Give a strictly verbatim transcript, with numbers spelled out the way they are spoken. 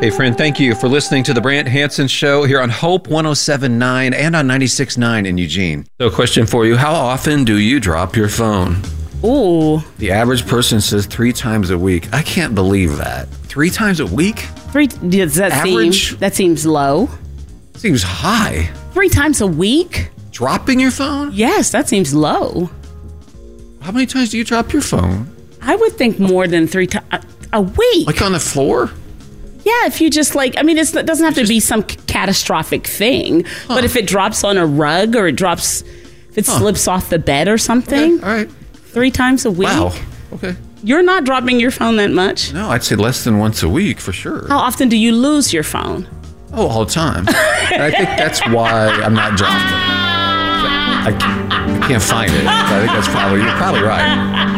Hey, friend, thank you for listening to the Brant Hansen Show here on Hope one oh seven point nine and on ninety-six point nine in Eugene. So, question for you. How often do you drop your phone? Ooh. The average person says three times a week. I can't believe that. Three times a week? Three, does that Average? seem, that seems low. Seems high. Three times a week? Dropping your phone? Yes, that seems low. How many times do you drop your phone? I would think more than three times a, a week. Like on the floor? Yeah, if you just like, I mean, it's, it doesn't have to be some c- catastrophic thing, Huh. but if it drops on a rug or it drops, if it Huh. slips off the bed or something, Okay, all right. three times a week. Wow. Okay. You're not dropping your phone that much. No, I'd say less than once a week for sure. How often do you lose your phone? Oh, all the time. And I think that's why I'm not dropping it. I, I can't find it. I think that's probably, you're probably right.